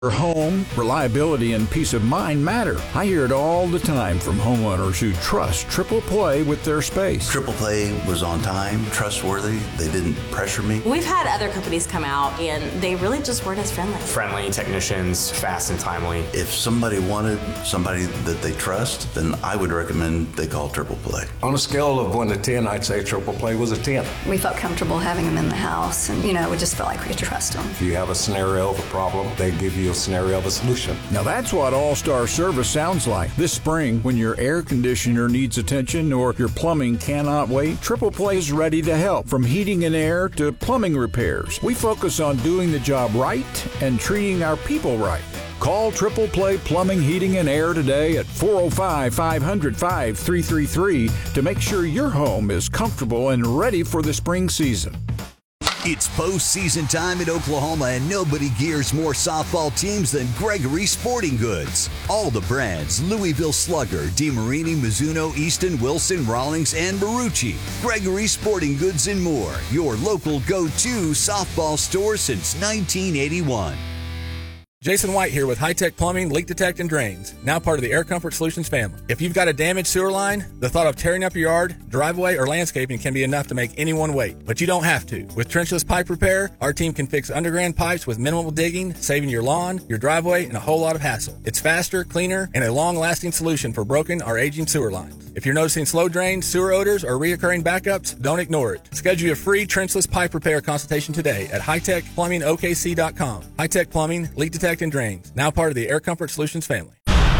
Your home, reliability, and peace of mind matter. I hear it all the time from homeowners who trust Triple Play with their space. Triple Play was on time, trustworthy. They didn't pressure me. We've had other companies come out, and they really just weren't as friendly. Friendly technicians, fast and timely. If somebody wanted somebody that they trust, then I would recommend they call Triple Play. On a scale of 1 to 10, I'd say Triple Play was a 10. We felt comfortable having them in the house, and, we just felt like we could trust them. If you have a scenario of a problem, they give you a scenario of a solution. Now that's what All-Star Service sounds like. This spring, when your air conditioner needs attention or your plumbing cannot wait, Triple Play is ready to help. From heating and air to plumbing repairs, we focus on doing the job right and treating our people right. Call Triple Play Plumbing, Heating, and Air today at 405-500-5333 to make sure your home is comfortable and ready for the spring season. It's postseason time in Oklahoma, and nobody gears more softball teams than Gregory Sporting Goods. All the brands, Louisville Slugger, DeMarini, Mizuno, Easton, Wilson, Rawlings, and Marucci. Gregory Sporting Goods and more, your local go-to softball store since 1981. Jason White here with High Tech Plumbing, Leak Detect, and Drains, now part of the Air Comfort Solutions family. If you've got a damaged sewer line, the thought of tearing up your yard, driveway, or landscaping can be enough to make anyone wait. But you don't have to. With trenchless pipe repair, our team can fix underground pipes with minimal digging, saving your lawn, your driveway, and a whole lot of hassle. It's faster, cleaner, and a long-lasting solution for broken or aging sewer lines. If you're noticing slow drains, sewer odors, or reoccurring backups, don't ignore it. Schedule your free trenchless pipe repair consultation today at hightechplumbingokc.com. High Tech Plumbing, Leak Detect, and Drains, now part of the Air Comfort Solutions family.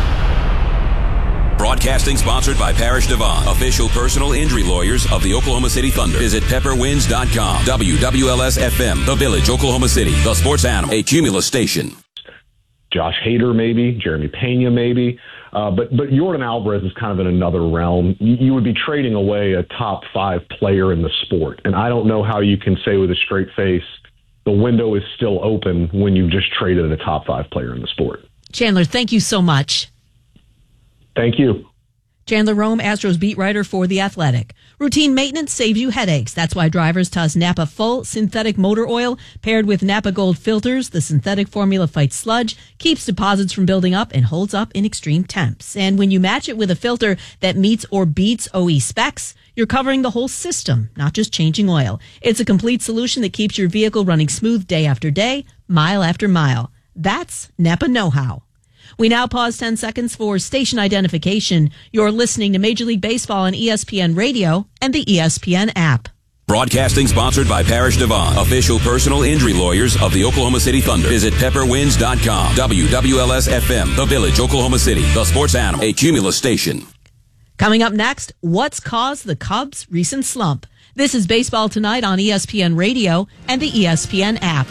Broadcasting sponsored by Parrish Devon, official personal injury lawyers of the Oklahoma City Thunder. Visit pepperwinds.com. WWLS-FM, The Village, Oklahoma City, the sports animal, a Cumulus station. Josh Hader, maybe. Jeremy Pena, maybe. But Yordan Alvarez is kind of in another realm. You would be trading away a top 5 player in the sport. And I don't know how you can say with a straight face the window is still open when you've just traded a top 5 player in the sport. Chandler, thank you so much. Thank you. Chandler Rome, Astros beat writer for The Athletic. Routine maintenance saves you headaches. That's why drivers toss Napa Full Synthetic Motor Oil paired with Napa Gold filters. The synthetic formula fights sludge, keeps deposits from building up, and holds up in extreme temps. And when you match it with a filter that meets or beats OE specs, you're covering the whole system, not just changing oil. It's a complete solution that keeps your vehicle running smooth day after day, mile after mile. That's Napa know-how. We now pause 10 seconds for station identification. You're listening to Major League Baseball on ESPN Radio and the ESPN app. Broadcasting sponsored by Parrish Devon, official personal injury lawyers of the Oklahoma City Thunder. Visit pepperwinds.com. WWLS-FM, The Village, Oklahoma City, the sports animal, a Cumulus station. Coming up next, what's caused the Cubs' recent slump? This is Baseball Tonight on ESPN Radio and the ESPN app.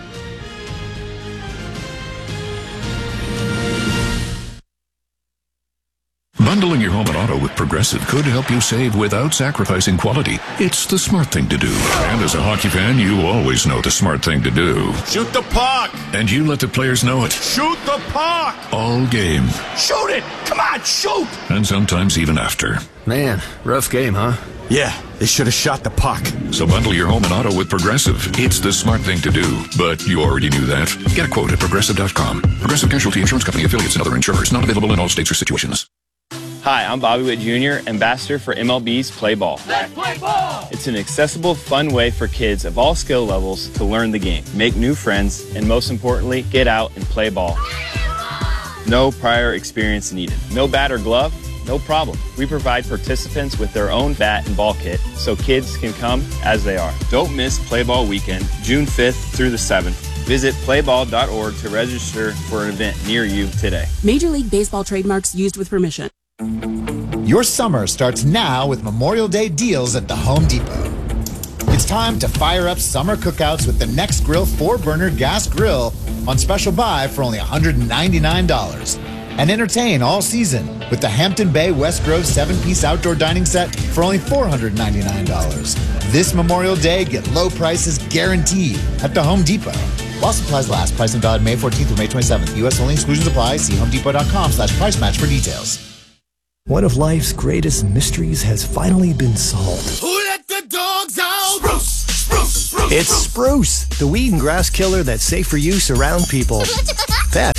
Bundling your home and auto with Progressive could help you save without sacrificing quality. It's the smart thing to do. And as a hockey fan, you always know the smart thing to do. Shoot the puck! And you let the players know it. Shoot the puck! All game. Shoot it! Come on, shoot! And sometimes even after. Man, rough game, huh? Yeah, they should have shot the puck. So bundle your home and auto with Progressive. It's the smart thing to do. But you already knew that. Get a quote at Progressive.com. Progressive Casualty Insurance Company, affiliates, and other insurers. Not available in all states or situations. Hi, I'm Bobby Witt Jr., ambassador for MLB's Play Ball. Let's play ball! It's an accessible, fun way for kids of all skill levels to learn the game, make new friends, and most importantly, get out and play ball. No prior experience needed. No bat or glove? No problem. We provide participants with their own bat and ball kit so kids can come as they are. Don't miss Play Ball Weekend, June 5th through the 7th. Visit playball.org to register for an event near you today. Major League Baseball trademarks used with permission. Your summer starts now with Memorial Day deals at the Home Depot. It's time to fire up summer cookouts with the Next Grill 4-burner gas grill on special buy for only $199. And entertain all season with the Hampton Bay West Grove 7-piece outdoor dining set for only $499. This Memorial Day, get low prices guaranteed at the Home Depot. While supplies last, pricing valid May 14th through May 27th. U.S. only, exclusions apply. See homedepot.com/price match for details. One of life's greatest mysteries has finally been solved. Who let the dogs out? Spruce, spruce, spruce. It's Spruce, the weed and grass killer that's safe for use around people. Pets.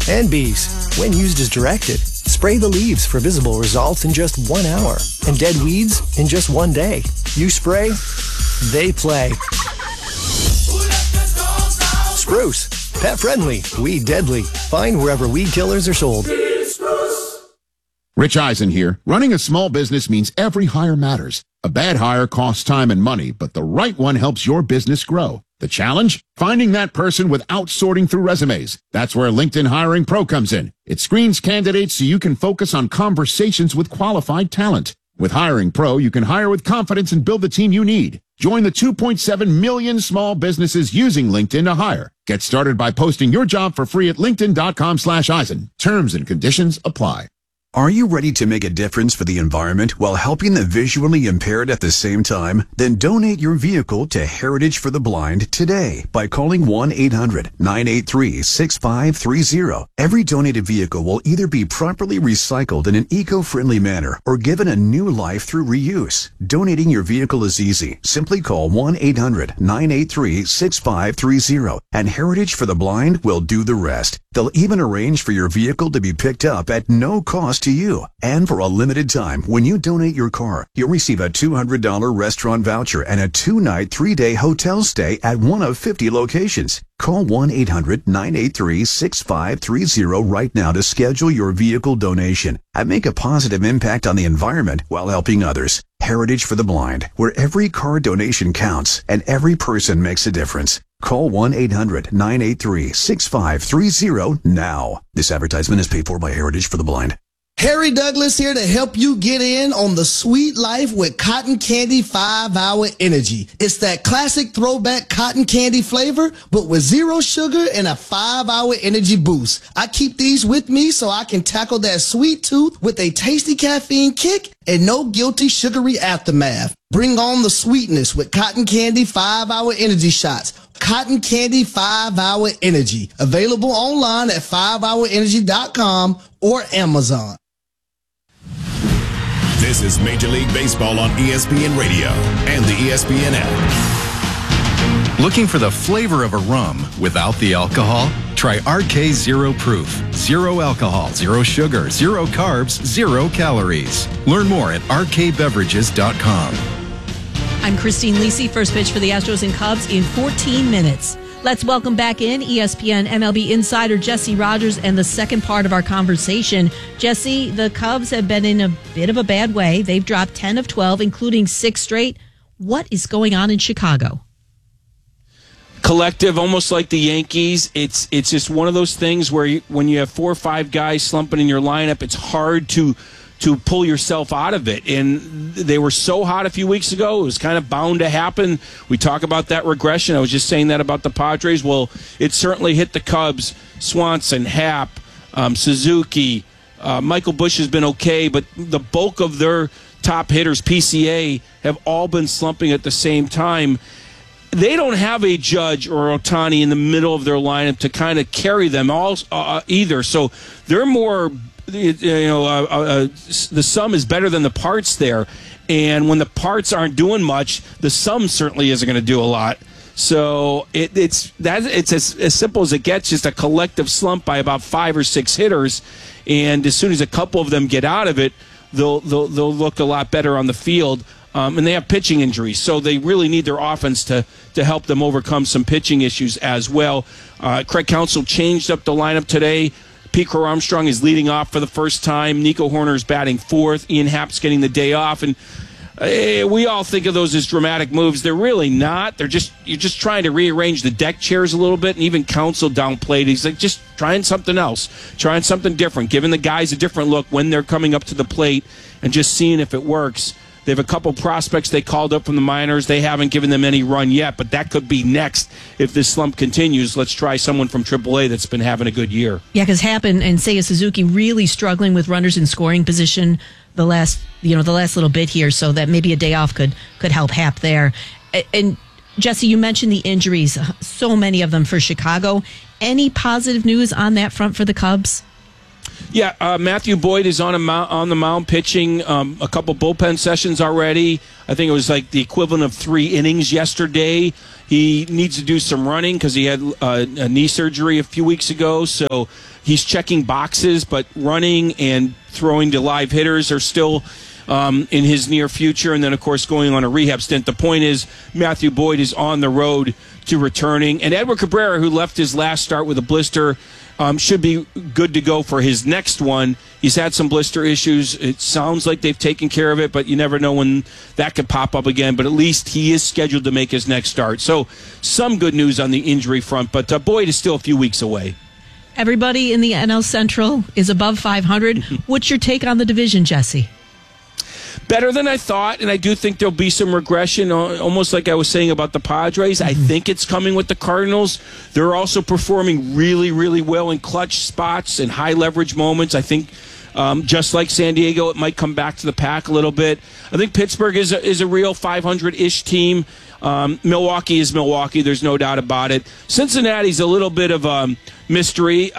And bees. When used as directed, spray the leaves for visible results in just 1 hour. And dead weeds in just 1 day. You spray, they play. Spruce. Pet friendly, weed deadly. Find wherever weed killers are sold. Rich Eisen here. Running a small business means every hire matters. A bad hire costs time and money, but the right one helps your business grow. The challenge? Finding that person without sorting through resumes. That's where LinkedIn Hiring Pro comes in. It screens candidates so you can focus on conversations with qualified talent. With Hiring Pro, you can hire with confidence and build the team you need. Join the 2.7 million small businesses using LinkedIn to hire. Get started by posting your job for free at linkedin.com/Eisen. Terms and conditions apply. Are you ready to make a difference for the environment while helping the visually impaired at the same time? Then donate your vehicle to Heritage for the Blind today by calling 1-800-983-6530. Every donated vehicle will either be properly recycled in an eco-friendly manner or given a new life through reuse. Donating your vehicle is easy. Simply call 1-800-983-6530 and Heritage for the Blind will do the rest. They'll even arrange for your vehicle to be picked up at no cost to you. And for a limited time, when you donate your car, you'll receive a $200 restaurant voucher and a 2-night, 3-day hotel stay at one of 50 locations. Call 1-800-983-6530 right now to schedule your vehicle donation and make a positive impact on the environment while helping others. Heritage for the Blind, where every car donation counts and every person makes a difference. Call 1-800-983-6530 now. This advertisement is paid for by Heritage for the Blind. Harry Douglas here to help you get in on the sweet life with Cotton Candy 5-Hour Energy. It's that classic throwback cotton candy flavor, but with 0 sugar and a 5-hour energy boost. I keep these with me so I can tackle that sweet tooth with a tasty caffeine kick and no guilty sugary aftermath. Bring on the sweetness with Cotton Candy 5-Hour Energy Shots. Cotton Candy 5-Hour Energy. Available online at 5hourenergy.com or Amazon. This is Major League Baseball on ESPN Radio and the ESPN app. Looking for the flavor of a rum without the alcohol? Try RK Zero Proof. 0 alcohol, 0 sugar, 0 carbs, 0 calories. Learn more at rkbeverages.com. I'm Christine Lisi. First pitch for the Astros and Cubs in 14 minutes. Let's welcome back in ESPN MLB insider Jesse Rogers and the second part of our conversation. Jesse, the Cubs have been in a bit of a bad way. They've dropped 10 of 12, including 6 straight. What is going on in Chicago? Collective, almost like the Yankees. It's just one of those things where when you have 4 or 5 guys slumping in your lineup, it's hard to pull yourself out of it. And they were so hot a few weeks ago, it was kind of bound to happen. We talk about that regression. I was just saying that about the Padres. Well, it certainly hit the Cubs. Swanson, Happ, Suzuki, Michael Busch has been okay, but the bulk of their top hitters, PCA, have all been slumping at the same time. They don't have a Judge or Ohtani in the middle of their lineup to kind of carry them all either. So they're more... the sum is better than the parts there, and when the parts aren't doing much, the sum certainly isn't going to do a lot. So it's as simple as it gets, just a collective slump by about 5 or 6 hitters, and as soon as a couple of them get out of it, they'll look a lot better on the field. And they have pitching injuries, so they really need their offense to help them overcome some pitching issues as well. Craig Counsell changed up the lineup today. Pete Crow Armstrong is leading off for the first time. Nico Horner's batting 4th. Ian Happ's getting the day off. And we all think of those as dramatic moves. They're really not. You're just trying to rearrange the deck chairs a little bit. And even Counsell downplayed. He's like, just trying something else, trying something different, giving the guys a different look when they're coming up to the plate and just seeing if it works. They have a couple prospects they called up from the minors. They haven't given them any run yet, but that could be next if this slump continues. Let's try someone from AAA that's been having a good year. Yeah, because Happ and Seiya Suzuki really struggling with runners in scoring position the last little bit here, so that maybe a day off could help Happ there. And Jesse, you mentioned the injuries, so many of them for Chicago. Any positive news on that front for the Cubs? Yeah, Matthew Boyd is on the mound pitching a couple bullpen sessions already. I think it was like the equivalent of 3 innings yesterday. He needs to do some running because he had a knee surgery a few weeks ago. So he's checking boxes, but running and throwing to live hitters are still in his near future. And then, of course, going on a rehab stint. The point is Matthew Boyd is on the road to returning. And Edward Cabrera, who left his last start with a blister, should be good to go for his next one. He's had some blister issues. It sounds like they've taken care of it, but you never know when that could pop up again. But at least he is scheduled to make his next start. So some good news on the injury front, but Boyd is still a few weeks away. Everybody in the NL Central is above 500. What's your take on the division, Jesse? Better than I thought, and I do think there'll be some regression, almost like I was saying about the Padres. I think it's coming with the Cardinals. They're also performing really, really well in clutch spots and high leverage moments. I think just like San Diego, it might come back to the pack a little bit. I think Pittsburgh is a real 500-ish team. Milwaukee is Milwaukee. There's no doubt about it. Cincinnati's a little bit of a mystery.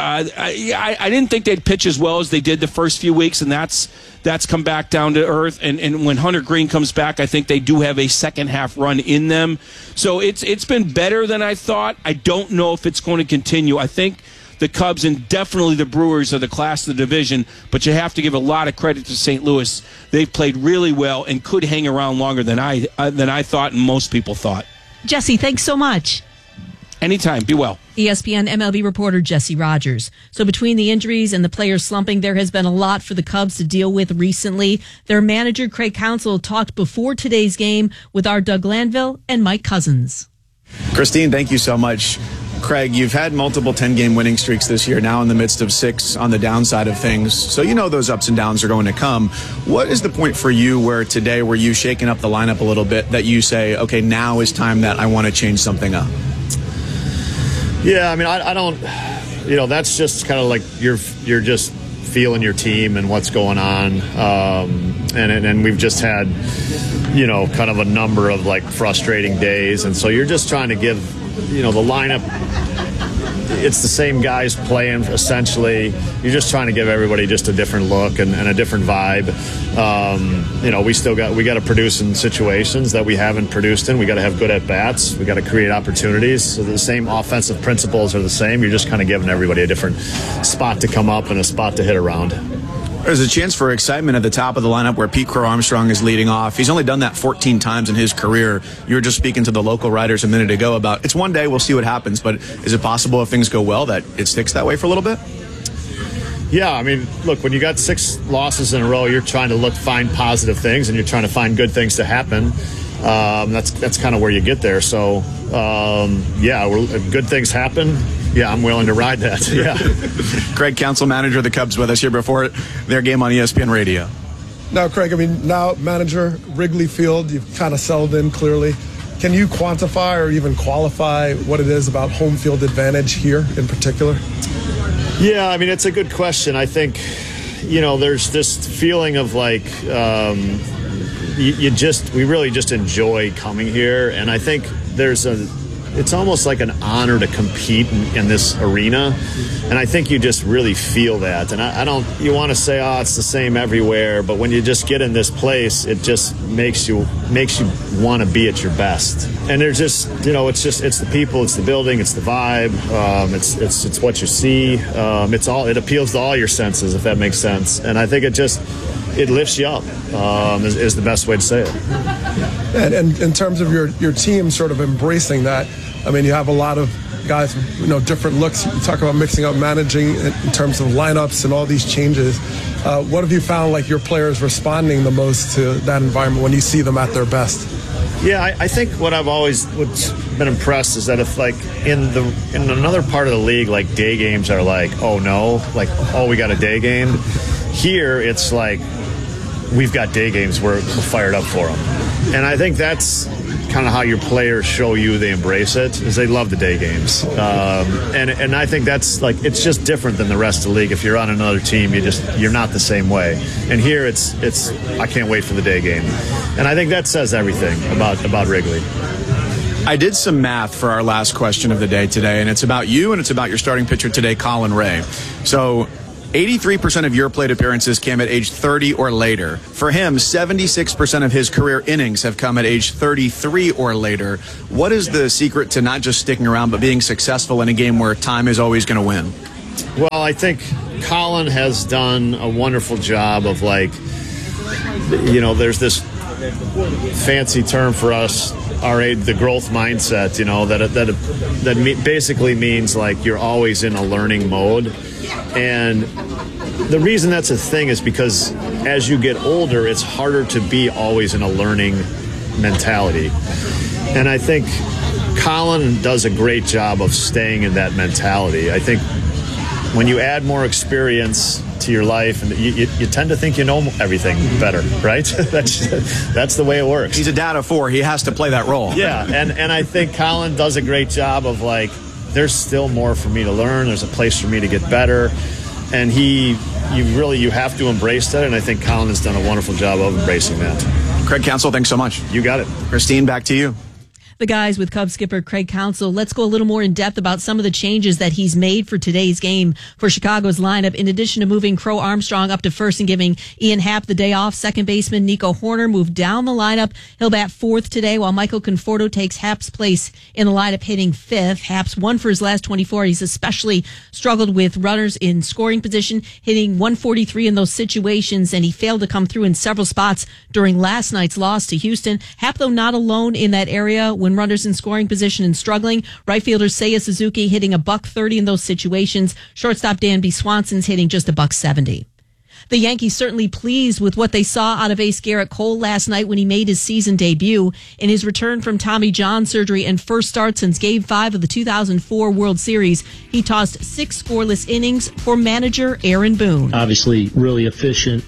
I didn't think they'd pitch as well as they did the first few weeks, and that's come back down to earth. And when Hunter Green comes back, I think they do have a second-half run in them. So it's been better than I thought. I don't know if it's going to continue. I think the Cubs and definitely the Brewers are the class of the division, but you have to give a lot of credit to St. Louis. They've played really well and could hang around longer than I thought and most people thought. Jesse, thanks so much. Anytime. Be well. ESPN MLB reporter Jesse Rogers. So between the injuries and the players slumping, there has been a lot for the Cubs to deal with recently. Their manager, Craig Counsell, talked before today's game with our Doug Glanville and Mike Cousins. Christine, thank you so much. Craig, you've had multiple 10-game winning streaks this year, now in the midst of 6 on the downside of things. So you know those ups and downs are going to come. What is the point for you where today, were you shaking up the lineup a little bit, that you say, okay, now is time that I want to change something up? Yeah, I mean, I don't, that's just kind of like you're just feeling your team and what's going on. And we've just had, kind of a number of like frustrating days. And so you're just trying to give, the lineup, it's the same guys playing essentially. You're just trying to give everybody just a different look and a different vibe. We got to produce in situations that we haven't produced in. We got to have good at bats. We got to create opportunities. So the same offensive principles are the same. You're just kind of giving everybody a different spot to come up and a spot to hit around. There's a chance for excitement at the top of the lineup where Pete Crow Armstrong is leading off. He's only done that 14 times in his career. You were just speaking to the local writers a minute ago about it's one day, we'll see what happens, but is it possible if things go well that it sticks that way for a little bit? Yeah, I mean, look, when you got 6 losses in a row, you're trying to find positive things and you're trying to find good things to happen. That's kind of where you get there. So, if good things happen. Yeah, I'm willing to ride that. Yeah. Craig Counsell, manager of the Cubs, with us here before their game on ESPN Radio. Now, Craig, now manager, Wrigley Field, you've kind of settled in clearly. Can you quantify or even qualify what it is about home field advantage here in particular? Yeah, it's a good question. I think, there's this feeling of like we really just enjoy coming here, and I think it's almost like an honor to compete in this arena, and I think you just really feel that. And you want to say, it's the same everywhere, but when you just get in this place, it just makes you want to be at your best. And there's just, it's the people, it's the building, it's the vibe, it's what you see, it appeals to all your senses, if that makes sense. And I think it lifts you up, is the best way to say it. And in terms of your team sort of embracing that, you have a lot of guys with different looks. You talk about mixing up managing in terms of lineups and all these changes. What have you found like your players responding the most to that environment when you see them at their best? Yeah, I think what I've always been impressed is that if like in another part of the league, like day games are like, oh no, like, oh, we got a day game. Here it's like we've got day games, we're fired up for them. And I think that's kind of how your players show you they embrace it, is they love the day games. And I think that's like, it's just different than the rest of the league. If you're on another team, you're not the same way. And here it's I can't wait for the day game. And I think that says everything about Wrigley. I did some math for our last question of the day today, and it's about you and it's about your starting pitcher today, Colin Ray. So 83% of your plate appearances came at age 30 or later. For him, 76% of his career innings have come at age 33 or later. What is the secret to not just sticking around, but being successful in a game where time is always going to win? Well, I think Colin has done a wonderful job of, like, you know, there's this fancy term for us, our age, the growth mindset, you know, that basically means, like, you're always in a learning mode. And the reason that's a thing is because as you get older, it's harder to be always in a learning mentality. And I think Colin does a great job of staying in that mentality. I think when you add more experience to your life, and you tend to think you know everything better, right? that's the way it works. He's a dad of 4. He has to play that role. Yeah, and I think Colin does a great job of, like, there's still more for me to learn. There's a place for me to get better. And you have to embrace that, and I think Colin has done a wonderful job of embracing that. Craig Counsell, thanks so much. You got it. Christine, back to you. The guys with Cubs skipper Craig Counsell. Let's go a little more in depth about some of the changes that he's made for today's game for Chicago's lineup. In addition to moving Crow Armstrong up to first and giving Ian Happ the day off, second baseman Nico Horner moved down the lineup. He'll bat 4th today, while Michael Conforto takes Happ's place in the lineup, hitting 5th. Happ's 1 for his last 24. He's especially struggled with runners in scoring position, hitting 143 in those situations, and he failed to come through in several spots during last night's loss to Houston. Happ, though, not alone in that area when runners in scoring position and struggling. Right fielder Seiya Suzuki hitting $130 in those situations. Shortstop Danby Swanson's hitting just $170. The Yankees certainly pleased with what they saw out of ace Garrett Cole last night when he made his season debut. In his return from Tommy John surgery and first start since Game 5 of the 2004 World Series, he tossed 6 scoreless innings for manager Aaron Boone. Obviously, really efficient.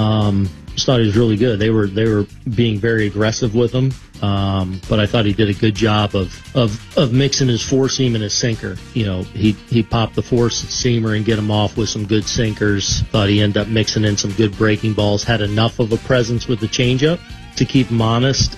Just thought he was really good. They were being very aggressive with him. But I thought he did a good job of mixing his 4-seam and his sinker. You know, he popped the 4-seamer and get him off with some good sinkers. Thought he ended up mixing in some good breaking balls. Had enough of a presence with the changeup to keep him honest.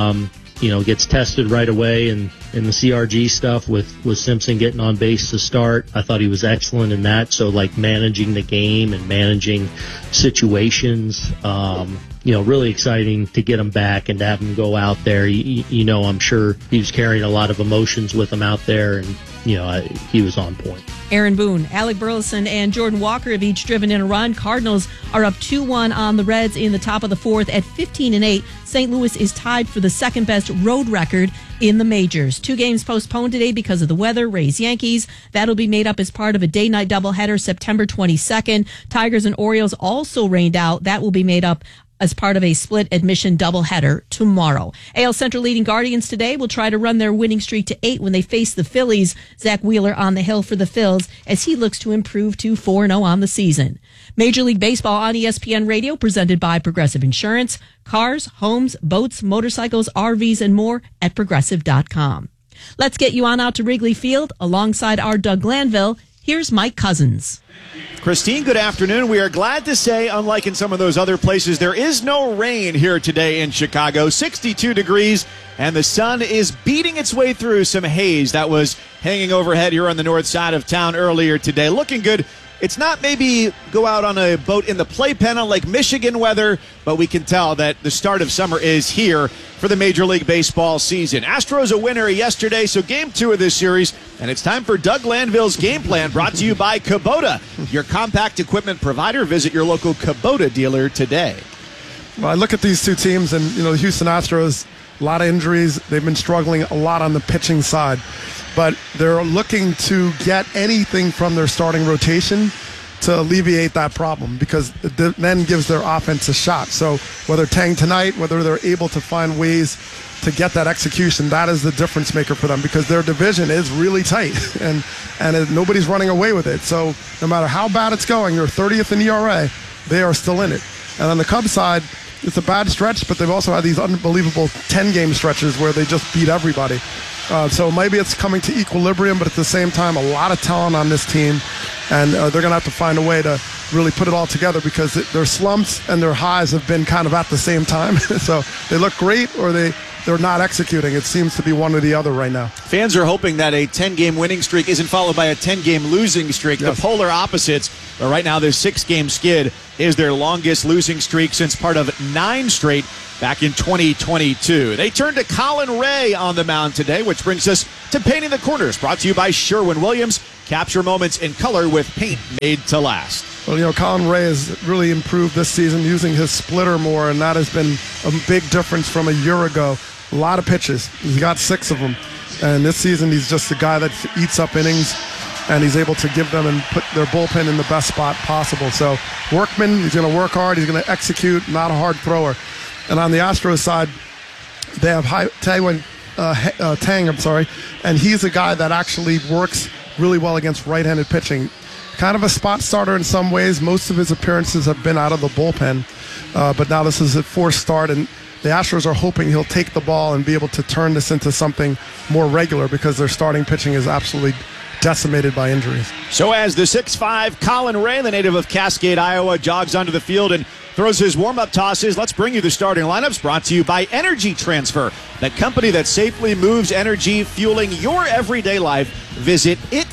You know, gets tested right away in the CRG stuff with Simpson getting on base to start. I thought he was excellent in that. So, like, managing the game and managing situations, you know, really exciting to get him back and to have him go out there. You know, I'm sure he was carrying a lot of emotions with him out there, and, you know, he was on point. Aaron Boone, Alec Burleson, and Jordan Walker have each driven in a run. Cardinals are up 2-1 on the Reds in the top of the 4th at 15-8. St. Louis is tied for the second best road record in the majors. 2 games postponed today because of the weather. Rays Yankees, that'll be made up as part of a day-night doubleheader September 22nd. Tigers and Orioles also rained out. That will be made up as part of a split admission doubleheader tomorrow. AL Central leading Guardians today will try to run their winning streak to 8 when they face the Phillies. Zach Wheeler on the hill for the Phils as he looks to improve to 4-0 on the season. Major League Baseball on ESPN Radio, presented by Progressive Insurance. Cars, homes, boats, motorcycles, RVs, and more at Progressive.com. Let's get you on out to Wrigley Field alongside our Doug Glanville. Here's Mike Cousins. Christine, good afternoon. We are glad to say, unlike in some of those other places, there is no rain here today in Chicago. 62 degrees, and the sun is beating its way through some haze that was hanging overhead here on the north side of town earlier today. Looking good. It's not maybe go out on a boat in the playpen on Lake Michigan weather, but we can tell that the start of summer is here for the Major League Baseball season. Astros a winner yesterday, so game 2 of this series, and it's time for Doug Glanville's game plan, brought to you by Kubota, your compact equipment provider. Visit your local Kubota dealer today. Well, I look at these two teams, and, you know, the Houston Astros, a lot of injuries. They've been struggling a lot on the pitching side. But they're looking to get anything from their starting rotation to alleviate that problem, because it then gives their offense a shot. So whether Tang tonight, whether they're able to find ways to get that execution, that is the difference maker for them, because their division is really tight and nobody's running away with it. So no matter how bad it's going, they're 30th in ERA, they are still in it. And on the Cubs side, it's a bad stretch, but they've also had these unbelievable 10-game stretches where they just beat everybody. So maybe it's coming to equilibrium, but at the same time, a lot of talent on this team, and they're going to have to find a way to really put it all together, because their slumps and their highs have been kind of at the same time. So they look great or they they're not executing. It seems to be one or the other right now. Fans are hoping that a 10-game winning streak isn't followed by a 10-game losing streak. Yes. The polar opposites. But right now, this 6-game skid is their longest losing streak since part of 9 straight back in 2022. They turn to Colin Ray on the mound today, which brings us to Painting the Corners, brought to you by Sherwin-Williams. Capture moments in color with paint made to last. Well, Colin Ray has really improved this season using his splitter more, and that has been a big difference from a year ago. A lot of pitches. He's got 6 of them. And this season, he's just a guy that eats up innings, and he's able to give them and put their bullpen in the best spot possible. So, workman, he's going to work hard. He's going to execute, not a hard thrower. And on the Astros side, they have Tang, and he's a guy that actually works really well against right-handed pitching. Kind of a spot starter in some ways. Most of his appearances have been out of the bullpen, but now this is a 4th start, and the Astros are hoping he'll take the ball and be able to turn this into something more regular because their starting pitching is absolutely decimated by injuries. So as the 6'5" Colin Ray, the native of Cascade, Iowa, jogs onto the field and throws his warm-up tosses, let's bring you the starting lineups, brought to you by Energy Transfer, the company that safely moves energy, fueling your everyday life. Visit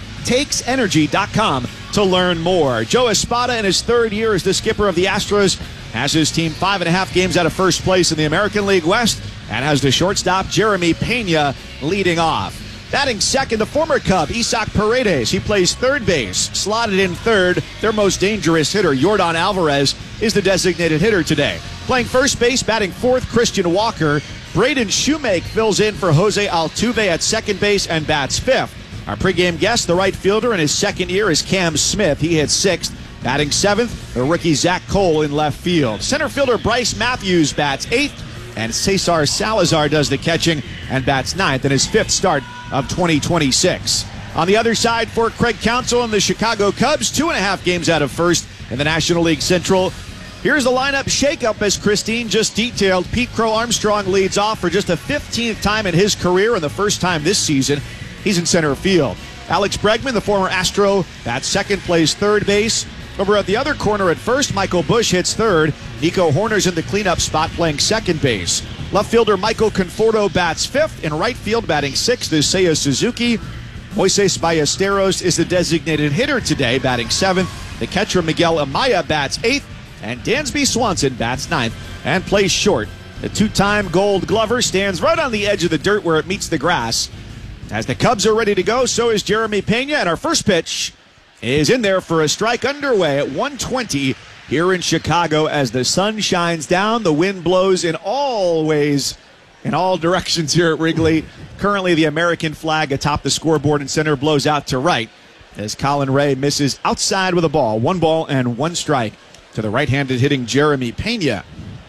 ittakes.energy.com to learn more. Joe Espada, in his 3rd year as the skipper of the Astros, has his team 5.5 games out of first place in the American League West and has the shortstop Jeremy Pena leading off. Batting second, the former Cub, Isaac Paredes. He plays third base. Slotted in third, their most dangerous hitter, Yordan Alvarez, is the designated hitter today. Playing first base, batting fourth, Christian Walker. Braden Shoemake fills in for Jose Altuve at second base and bats fifth. Our pregame guest, the right fielder in his 2nd year, is Cam Smith. He hits 6th. Batting 7th, the rookie Zach Cole in left field. Center fielder Bryce Matthews bats 8th, and Cesar Salazar does the catching and bats 9th in his 5th start of 2026. On the other side for Craig Counsell and the Chicago Cubs, 2.5 games out of first in the National League Central. Here's the lineup shakeup as Christine just detailed. Pete Crow Armstrong leads off for just the 15th time in his career and the first time this season. He's in center field. Alex Bregman, the former Astro, bats second, plays third base. Over at the other corner at first, Michael Busch hits third. Nico Horner's in the cleanup spot playing second base. Left fielder Michael Conforto bats fifth. In right field batting sixth is Seiya Suzuki. Moises Ballesteros is the designated hitter today, batting seventh. The catcher Miguel Amaya bats eighth. And Dansby Swanson bats ninth and plays short. The 2-time Gold Glover stands right on the edge of the dirt where it meets the grass. As the Cubs are ready to go, so is Jeremy Pena, and our first pitch is in there for a strike underway at 1:20 here in Chicago as the sun shines down. The wind blows in all ways, in all directions here at Wrigley. Currently, the American flag atop the scoreboard in center blows out to right as Colin Ray misses outside with a ball. 1 ball and 1 strike to the right-handed hitting Jeremy Pena.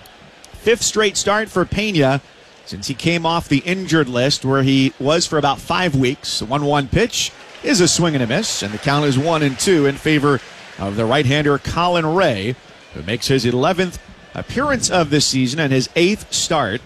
5th straight start for Pena since he came off the injured list where he was for about 5 weeks. The 1-1 pitch is a swing and a miss, and the count is 1-2 in favor of the right-hander Colin Ray, who makes his 11th appearance of this season and his 8th start,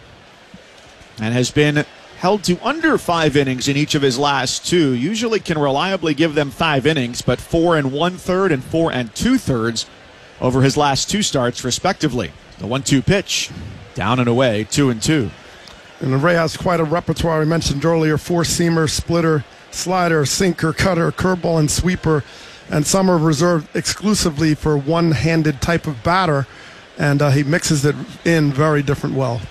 and has been held to under 5 innings in each of his last 2. Usually can reliably give them 5 innings, but 4 1/3 and 4 2/3 over his last 2 starts, respectively. The 1-2 pitch, down and away, 2-2. And Ray has quite a repertoire. We mentioned earlier, 4-seamer, splitter, slider, sinker, cutter, curveball, and sweeper. And some are reserved exclusively for one-handed type of batter. And he mixes it in very different well.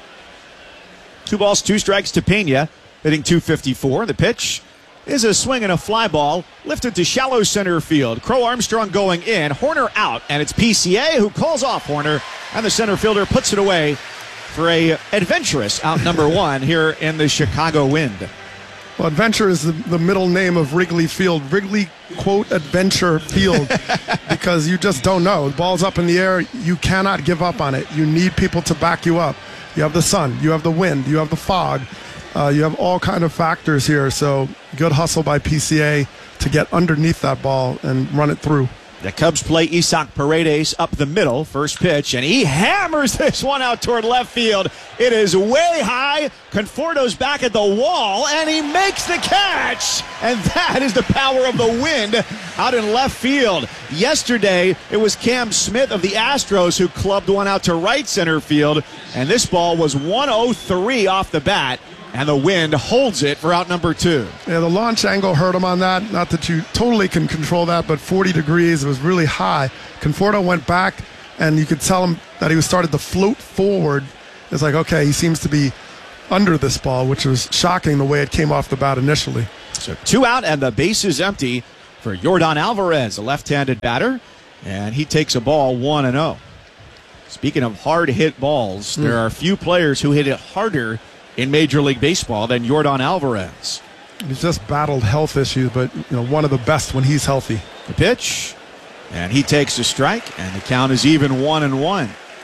2 balls, 2 strikes to Pena, hitting .254. The pitch is a swing and a fly ball, lifted to shallow center field. Crow Armstrong going in, Horner out, and it's PCA who calls off Horner, and the center fielder puts it away for a adventurous out number 1 here in the Chicago Wind. Well, Adventure is the middle name of Wrigley Field. Wrigley, quote, Adventure Field, because you just don't know. The ball's up in the air. You cannot give up on it. You need people to back you up. You have the sun. You have the wind. You have the fog. You have all kind of factors here. So good hustle by PCA to get underneath that ball and run it through. The Cubs play Isaac Paredes up the middle, first pitch, and he hammers this one out toward left field. It is way high. Conforto's back at the wall, and he makes the catch. And that is the power of the wind out in left field. Yesterday, it was Cam Smith of the Astros who clubbed one out to right center field, and this ball was 103 off the bat. And the wind holds it for out number 2. Yeah, the launch angle hurt him on that. Not that you totally can control that, but 40 degrees, it was really high. Conforto went back, and you could tell him that he was started to float forward. It's like, okay, he seems to be under this ball, which was shocking the way it came off the bat initially. So 2 out, and the base is empty for Yordan Alvarez, a left-handed batter, and he takes a ball 1-0. Speaking of hard-hit balls, there are a few players who hit it harder in Major League Baseball than Yordan Alvarez. He's just battled health issues, but one of the best when he's healthy. The pitch, and he takes a strike, and the count is even 1-1.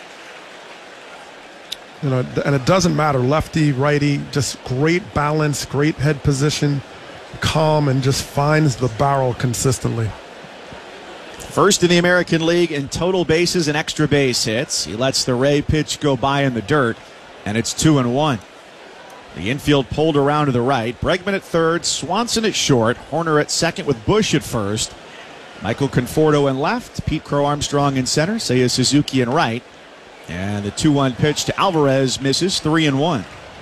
And it doesn't matter, lefty, righty, just great balance, great head position, calm, and just finds the barrel consistently. First in the American League in total bases and extra base hits. He lets the Ray pitch go by in the dirt, and it's 2-1. The infield pulled around to the right. Bregman at third, Swanson at short, Horner at second with Bush at first. Michael Conforto in left, Pete Crow Armstrong in center, Seiya Suzuki in right. And the 2-1 pitch to Alvarez misses, 3-1.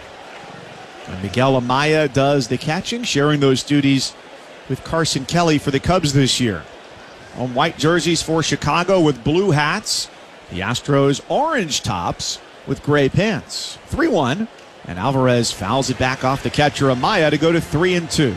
And Miguel Amaya does the catching, sharing those duties with Carson Kelly for the Cubs this year. On white jerseys for Chicago with blue hats. The Astros orange tops with gray pants. 3-1. And Alvarez fouls it back off the catcher Amaya to go to 3-2.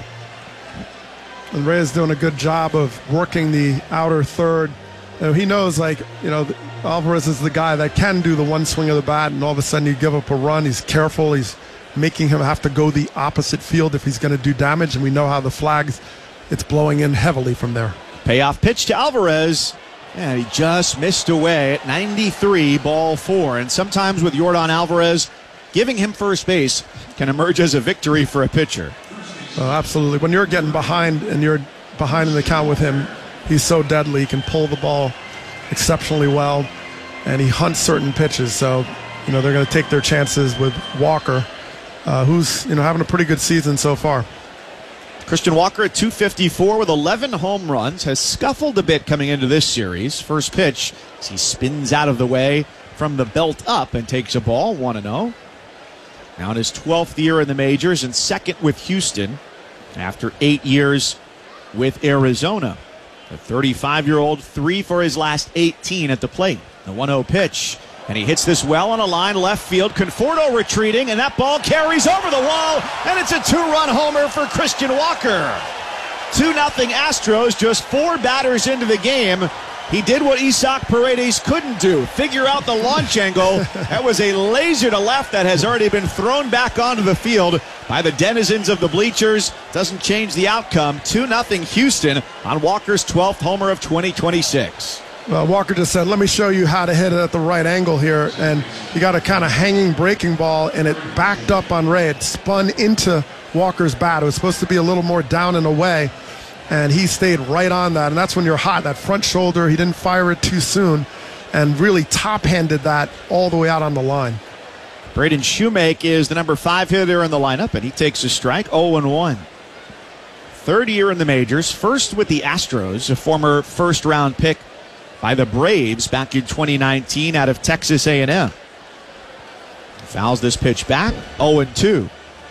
And Reyes doing a good job of working the outer third. He knows, Alvarez is the guy that can do the one swing of the bat, and all of a sudden you give up a run. He's careful. He's making him have to go the opposite field if he's going to do damage, and we know how the flags, it's blowing in heavily from there. Payoff pitch to Alvarez, and he just missed away at 93, ball 4. And sometimes with Yordan Alvarez, giving him first base can emerge as a victory for a pitcher. Absolutely. When you're getting behind and you're behind in the count with him, he's so deadly. He can pull the ball exceptionally well, and he hunts certain pitches. So, they're going to take their chances with Walker, who's, having a pretty good season so far. Christian Walker at .254 with 11 home runs, has scuffled a bit coming into this series. First pitch, as he spins out of the way from the belt up and takes a ball, 1-0. Now in his 12th year in the majors and second with Houston after 8 years with Arizona. The 35-year-old, 3 for his last 18 at the plate. The 1-0 pitch, and he hits this well on a line left field. Conforto retreating, and that ball carries over the wall, and it's a 2-run homer for Christian Walker. 2-0 Astros, just 4 batters into the game. He did what Isaac Paredes couldn't do, figure out the launch angle. That was a laser to left that has already been thrown back onto the field by the denizens of the bleachers. Doesn't change the outcome. 2-0 Houston on Walker's 12th homer of 2026. Well, Walker just said, let me show you how to hit it at the right angle here. And he got a kind of hanging breaking ball, and it backed up on Ray. It spun into Walker's bat. It was supposed to be a little more down and away, and he stayed right on that. And that's when you're hot, that front shoulder. He didn't fire it too soon and really top-handed that all the way out on the line. Braden Shoemake is the number 5 hitter in the lineup, and he takes a strike, 0-1. Third year in the majors, first with the Astros, a former first-round pick by the Braves back in 2019 out of Texas A&M. Fouls this pitch back, 0-2.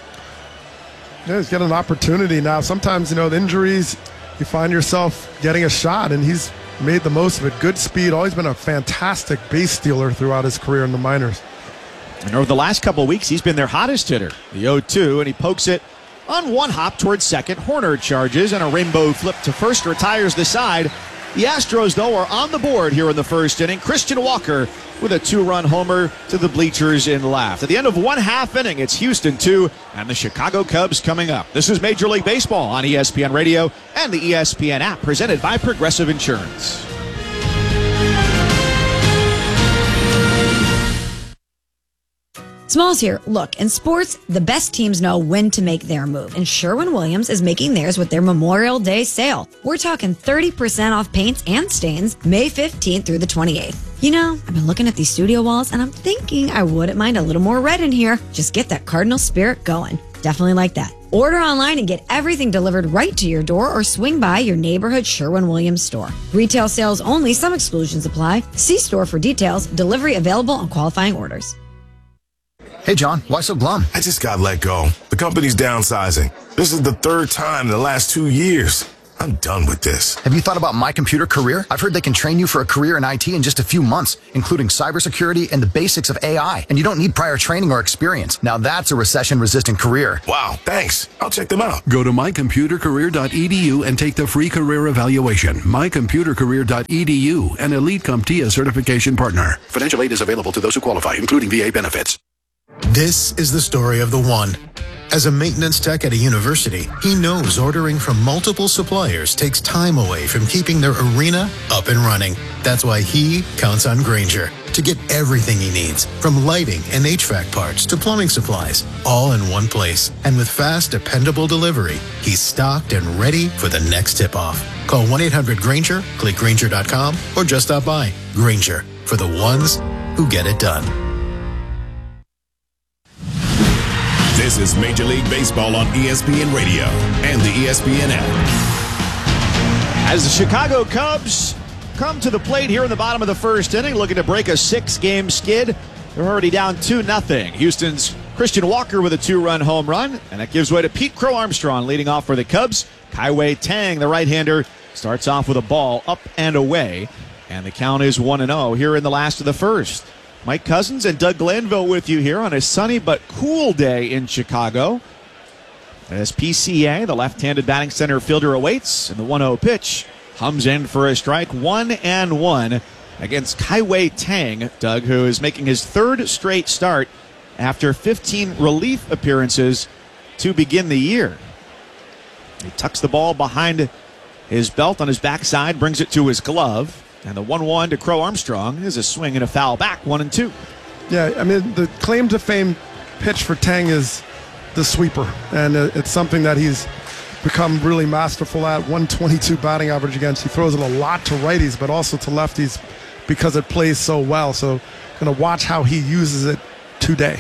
Yeah, he's got an opportunity now. Sometimes, the injuries, you find yourself getting a shot, and he's made the most of it. Good speed, always been a fantastic base stealer throughout his career in the minors. And over the last couple of weeks, he's been their hottest hitter. The 0-2, and he pokes it on one hop towards second. Horner charges, and a rainbow flip to first retires the side. The Astros, though, are on the board here in the first inning. Christian Walker with a 2-run homer to the bleachers in left. At the end of 1/2 inning, it's Houston 2 and the Chicago Cubs coming up. This is Major League Baseball on ESPN Radio and the ESPN app, presented by Progressive Insurance. Smalls here. Look, in sports, the best teams know when to make their move, and Sherwin-Williams is making theirs with their Memorial Day sale. We're talking 30% off paints and stains May 15th through the 28th. You know, I've been looking at these studio walls, and I'm thinking I wouldn't mind a little more red in here. Just get that Cardinal spirit going. Definitely like that. Order online and get everything delivered right to your door or swing by your neighborhood Sherwin-Williams store. Retail sales only. Some exclusions apply. See store for details. Delivery available on qualifying orders. Hey, John, why so glum? I just got let go. The company's downsizing. This is the third time in the last 2 years. I'm done with this. Have you thought about My Computer Career? I've heard they can train you for a career in IT in just a few months, including cybersecurity and the basics of AI. And you don't need prior training or experience. Now that's a recession-resistant career. Wow, thanks. I'll check them out. Go to mycomputercareer.edu and take the free career evaluation. mycomputercareer.edu, an Elite CompTIA certification partner. Financial aid is available to those who qualify, including VA benefits. This is the story of the one. As a maintenance tech at a university, he knows ordering from multiple suppliers takes time away from keeping their arena up and running. That's why he counts on Grainger to get everything he needs, from lighting and HVAC parts to plumbing supplies, all in one place. And with fast, dependable delivery, he's stocked and ready for the next tip-off. Call 1-800-GRAINGER, click Grainger.com, or just stop by. Grainger, for the ones who get it done. This is Major League Baseball on ESPN Radio and the ESPN app. As the Chicago Cubs come to the plate here in the bottom of the first inning, looking to break a 6-game skid. They're already down 2-0. Houston's Christian Walker with a 2-run home run, and that gives way to Pete Crow Armstrong leading off for the Cubs. Kai-Wei Tang, the right-hander, starts off with a ball up and away, and the count is 1-0 here in the last of the first. Mike Cousins and Doug Glanville with you here on a sunny but cool day in Chicago. As PCA, the left-handed batting center fielder, awaits, and the 1-0 pitch hums in for a strike. 1-1 against Kai-Wei Tang, Doug, who is making his third straight start after 15 relief appearances to begin the year. He tucks the ball behind his belt on his backside, brings it to his glove. And the 1-1 to Crow Armstrong is a swing and a foul back, 1-2. Yeah, I mean, the claim to fame pitch for Tang is the sweeper. And it's something that he's become really masterful at. 122 batting average against. He throws it a lot to righties, but also to lefties because it plays so well. So going to watch how he uses it today.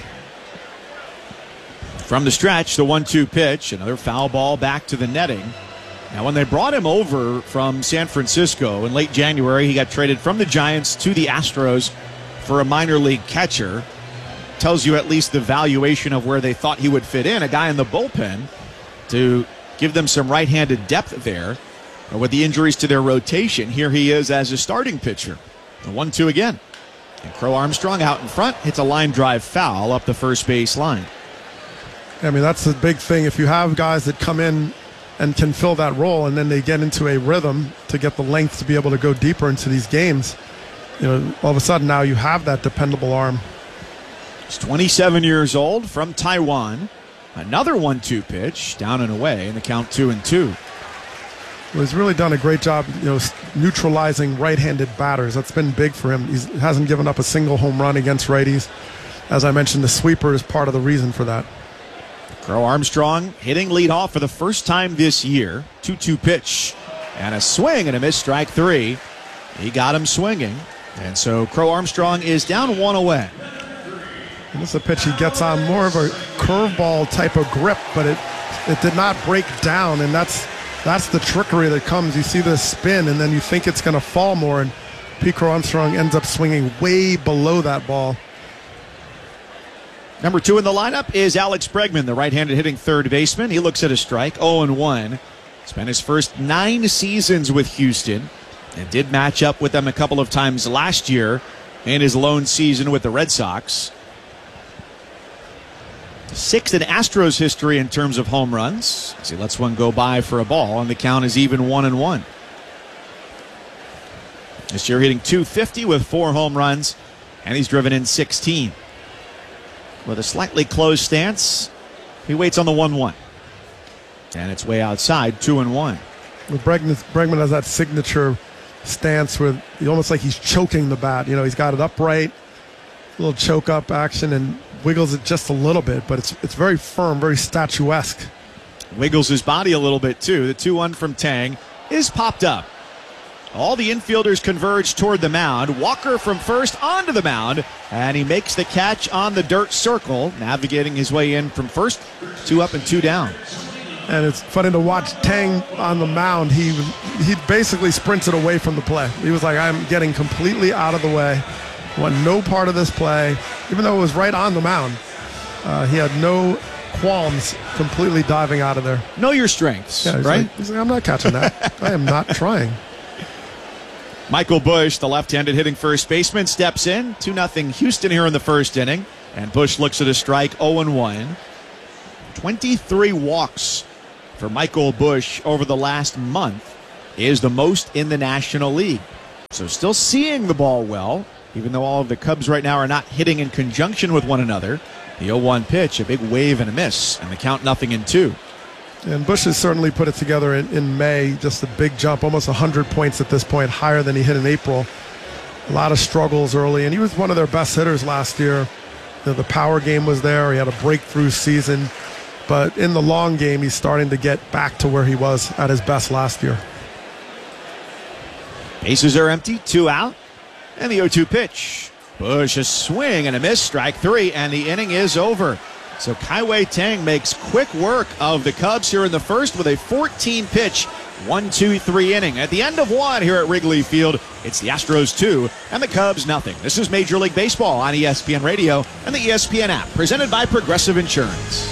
From the stretch, the 1-2 pitch, another foul ball back to the netting. Now, when they brought him over from San Francisco in late January, he got traded from the Giants to the Astros for a minor league catcher. Tells you at least the valuation of where they thought he would fit in, a guy in the bullpen to give them some right-handed depth there. But with the injuries to their rotation, here he is as a starting pitcher. The 1-2 again. And Crow Armstrong out in front hits a line drive foul up the first base line. I mean, that's the big thing. If you have guys that come in and can fill that role, and then they get into a rhythm to get the length to be able to go deeper into these games, you know, all of a sudden now you have that dependable arm. He's 27 years old, from Taiwan. Another 1-2 pitch, down and away, and the count 2-2. Well, he's really done a great job, you know, neutralizing right-handed batters. That's been big for him. He hasn't given up a single home run against righties. As I mentioned, the sweeper is part of the reason for that. Crow Armstrong hitting leadoff for the first time this year. 2-2 pitch and a swing and a miss, strike 3. He got him swinging. And so Crow Armstrong is down 1 away. And this is a pitch he gets on more of a curveball type of grip, but it did not break down, and that's the trickery that comes. You see the spin, and then you think it's going to fall more, and Pete Crow Armstrong ends up swinging way below that ball. Number 2 in the lineup is Alex Bregman, the right-handed hitting third baseman. He looks at a strike, 0-1. Spent his first 9 seasons with Houston and did match up with them a couple of times last year in his lone season with the Red Sox. 6th in Astros history in terms of home runs. As he lets one go by for a ball, and the count is even 1-1. This year hitting .250 with 4 home runs, and he's driven in 16. With a slightly closed stance, he waits on the 1-1. And it's way outside, 2-1. Well, Bregman has that signature stance where almost like he's choking the bat. You know, he's got it upright, a little choke up action, and wiggles it just a little bit, but it's very firm, very statuesque. Wiggles his body a little bit, too. The 2-1 from Tang is popped up. All the infielders converge toward the mound. Walker from first onto the mound, and he makes the catch on the dirt circle, navigating his way in from first, 2 up and 2 down. And it's funny to watch Tang on the mound. He basically sprinted away from the play. He was like, I'm getting completely out of the way. I want no part of this play, even though it was right on the mound. He had no qualms completely diving out of there. Know your strengths, right? He's like, I'm not catching that. I am not trying. Michael Busch, the left-handed hitting first baseman, steps in. 2-0 Houston here in the first inning. And Busch looks at a strike, 0-1. 23 walks for Michael Busch over the last month is the most in the National League. So still seeing the ball well, even though all of the Cubs right now are not hitting in conjunction with one another. The 0-1 pitch, a big wave and a miss, and the count 0-2. And Busch has certainly put it together in May, just a big jump, almost 100 points at this point, higher than he hit in April. A lot of struggles early, and he was one of their best hitters last year. The power game was there. He had a breakthrough season. But in the long game, he's starting to get back to where he was at his best last year. Bases are empty, 2 out, and the 0-2 pitch. Busch, a swing and a miss, strike 3, and the inning is over. So Kai-Wei Tang makes quick work of the Cubs here in the first with a 14-pitch 1-2-3 inning. At the end of 1 here at Wrigley Field, it's the Astros 2 and the Cubs 0. This is Major League Baseball on ESPN Radio and the ESPN app, presented by Progressive Insurance.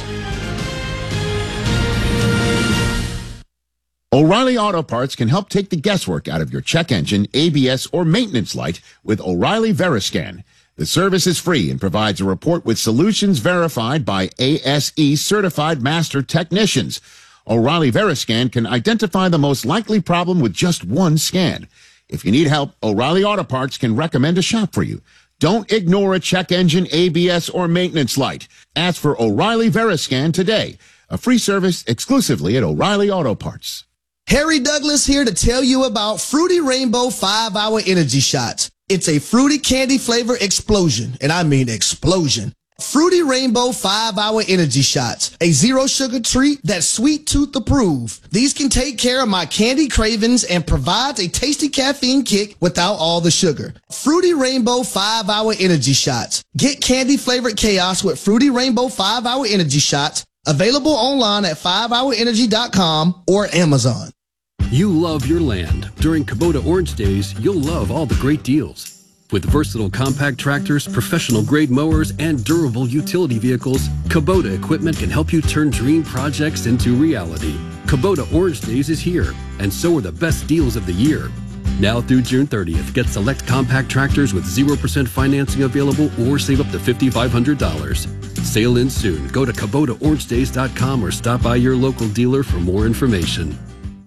O'Reilly Auto Parts can help take the guesswork out of your check engine, ABS, or maintenance light with O'Reilly Veriscan. The service is free and provides a report with solutions verified by ASE certified master technicians. O'Reilly Veriscan can identify the most likely problem with just one scan. If you need help, O'Reilly Auto Parts can recommend a shop for you. Don't ignore a check engine, ABS, or maintenance light. Ask for O'Reilly Veriscan today. A free service exclusively at O'Reilly Auto Parts. Harry Douglas here to tell you about Fruity Rainbow 5-Hour Energy Shots. It's a fruity candy flavor explosion, and I mean explosion. Fruity Rainbow 5-Hour Energy Shots, a zero sugar treat that's sweet tooth approved. These can take care of my candy cravings and provides a tasty caffeine kick without all the sugar. Fruity Rainbow 5-Hour Energy Shots. Get candy flavored chaos with Fruity Rainbow 5-Hour Energy Shots. Available online at 5hourenergy.com or Amazon. You love your land. During Kubota Orange Days, you'll love all the great deals. With versatile compact tractors, professional-grade mowers, and durable utility vehicles, Kubota equipment can help you turn dream projects into reality. Kubota Orange Days is here, and so are the best deals of the year. Now through June 30th, get select compact tractors with 0% financing available or save up to $5,500. Sale ends soon. Go to KubotaOrangeDays.com or stop by your local dealer for more information.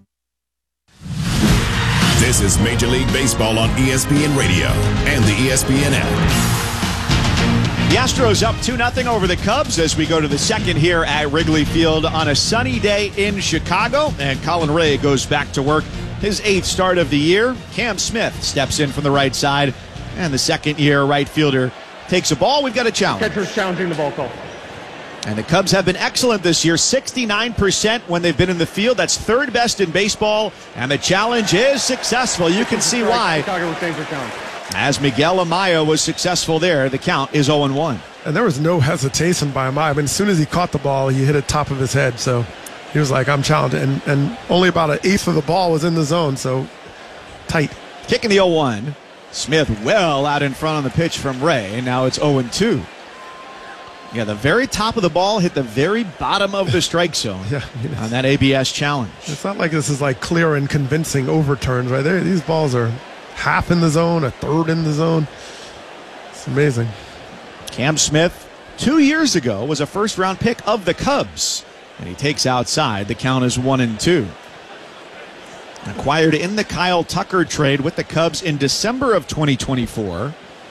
This is Major League Baseball on ESPN Radio and the ESPN app. The Astros up 2-0 over the Cubs as we go to the second here at Wrigley Field on a sunny day in Chicago. And Colin Ray goes back to work, his 8th start of the year. Cam Smith steps in from the right side, and the second-year right fielder takes a ball. We've got a challenge. Catcher's challenging the ball call. And the Cubs have been excellent this year, 69% when they've been in the field. That's third best in baseball, and the challenge is successful. You can see why. Chicago retains their challenge. As Miguel Amaya was successful there, the count is 0-1. And there was no hesitation by Amaya. I mean, as soon as he caught the ball, he hit it top of his head. So he was like, I'm challenged. And only about an eighth of the ball was in the zone, so tight. Kicking the 0-1. Smith well out in front on the pitch from Ray, and now it's 0-2. Yeah, the very top of the ball hit the very bottom of the strike zone on that ABS challenge. It's not like this is like clear and convincing overturns right there. These balls are half in the zone, a third in the zone. It's amazing. Cam Smith, 2 years ago, was a first-round pick of the Cubs, and he takes outside. The count is 1-2. Acquired in the Kyle Tucker trade with the Cubs in December of 2024.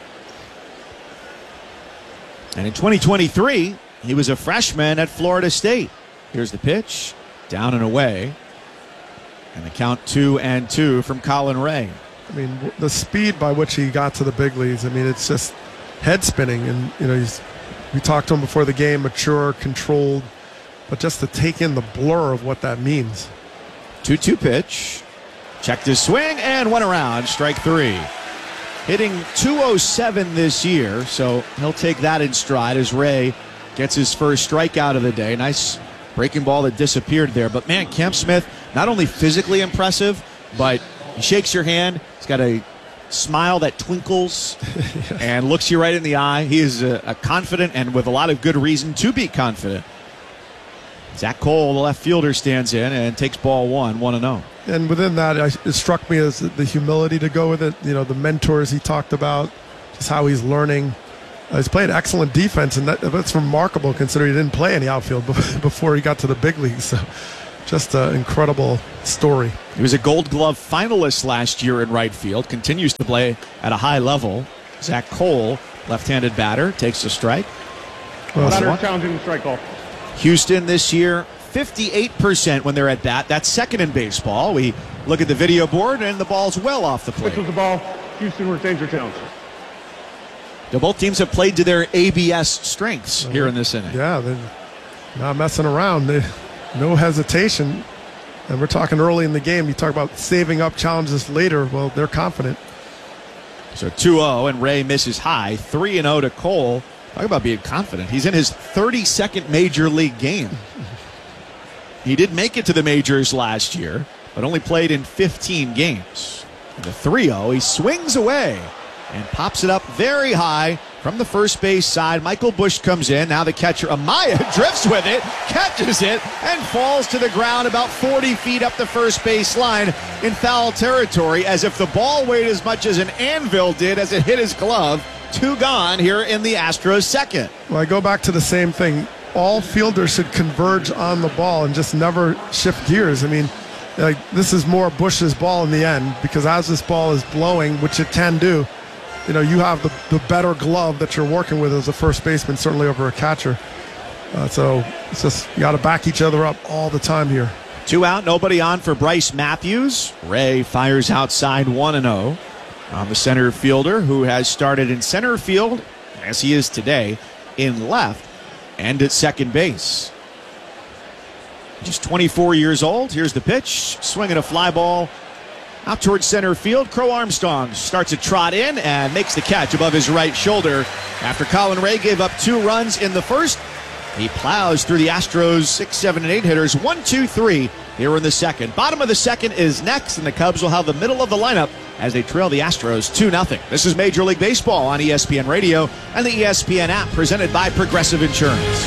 And in 2023, he was a freshman at Florida State. Here's the pitch, down and away. And the count 2-2 from Colin Ray. I mean, the speed by which he got to the big leagues, I mean, it's just head spinning. And, you know, he's We talked to him before the game, mature, controlled, but just to take in the blur of what that means. 2-2 pitch. Checked his swing and went around. Strike 3. Hitting .207 this year, so he'll take that in stride as Ray gets his first strikeout of the day. Nice breaking ball that disappeared there. But, man, Cam Smith, not only physically impressive, but he shakes your hand. He's got a smile that twinkles and looks you right in the eye. He is a confident and with a lot of good reason to be confident. Zach Cole, the left fielder, stands in and takes ball 1-0. And within that, it struck me as the humility to go with it. You know, the mentors he talked about, just how he's learning. He's played excellent defense, and that's remarkable considering he didn't play any outfield before he got to the big leagues. So just an incredible story. He was a Gold Glove finalist last year in right field, continues to play at a high level. Zach Cole, left-handed batter, takes a strike. Batter challenging the strike call. Houston this year, 58% when they're at bat. That's second in baseball. We look at the video board, and the ball's well off the plate. Which was the ball. Houston retains their challenge. Both teams have played to their ABS strengths here in this inning. Yeah, they're not messing around. No hesitation. And we're talking early in the game. You talk about saving up challenges later. Well, they're confident. So 2-0, and Ray misses high. 3-0 to Cole. Talk about being confident. He's in his 32nd major league game. He did make it to the majors last year, but only played in 15 games. And the 3-0, he swings away and pops it up very high from the first base side. Michael Busch comes in. Now the catcher, Amaya, drifts with it, catches it, and falls to the ground about 40 feet up the first base line in foul territory, as if the ball weighed as much as an anvil did as it hit his glove. 2 gone here in the Astros second. Well, I go back to the same thing. All fielders should converge on the ball and just never shift gears. I mean, like, this is more Bush's ball in the end, because as this ball is blowing, which it can do, you know, you have the better glove that you're working with as a first baseman, certainly over a catcher. So it's just, you got to back each other up all the time here. 2 out, nobody on for Bryce Matthews. Ray fires outside 1-0 on the center fielder, who has started in center field, as he is today, in left and at second base. Just 24 years old. Here's the pitch. Swinging a fly ball out towards center field. Crow Armstrong starts a trot in and makes the catch above his right shoulder. After Colin Ray gave up 2 runs in the first, he plows through the Astros 6, 7, and 8 hitters. 1, 2, 3 here in the second. Bottom of the second is next, and the Cubs will have the middle of the lineup as they trail the Astros 2-0. This is Major League Baseball on ESPN Radio and the ESPN app, presented by Progressive Insurance.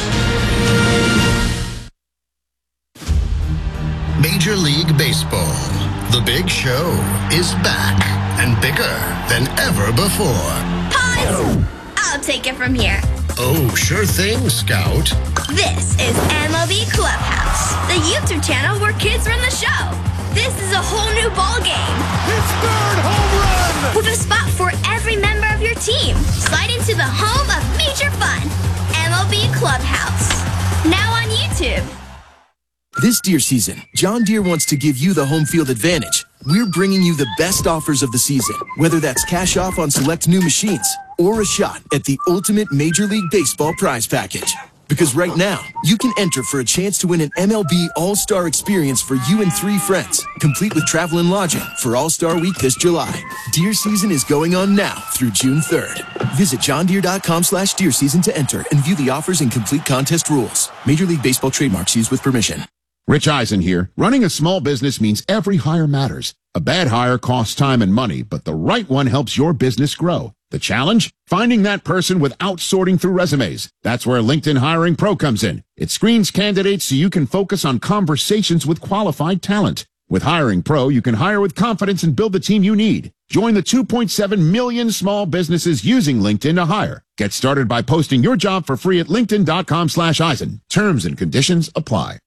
Major League Baseball. The Big Show is back and bigger than ever before. Pause! I'll take it from here. Oh, sure thing, Scout. This is MLB Clubhouse, the YouTube channel where kids run the show. This is a whole new ball game. His 3rd home run! With a spot for every member of your team. Slide into the home of major fun. MLB Clubhouse. Now on YouTube. This deer season, John Deere wants to give you the home field advantage. We're bringing you the best offers of the season, whether that's cash off on select new machines or a shot at the ultimate Major League Baseball prize package. Because right now, you can enter for a chance to win an MLB All-Star experience for you and 3 friends, complete with travel and lodging for All-Star Week this July. Deer season is going on now through June 3rd. Visit johndeere.com/deer season to enter and view the offers and complete contest rules. Major League Baseball trademarks used with permission. Rich Eisen here. Running a small business means every hire matters. A bad hire costs time and money, but the right one helps your business grow. The challenge? Finding that person without sorting through resumes. That's where LinkedIn Hiring Pro comes in. It screens candidates so you can focus on conversations with qualified talent. With Hiring Pro, you can hire with confidence and build the team you need. Join the 2.7 million small businesses using LinkedIn to hire. Get started by posting your job for free at linkedin.com/Eisen. Terms and conditions apply.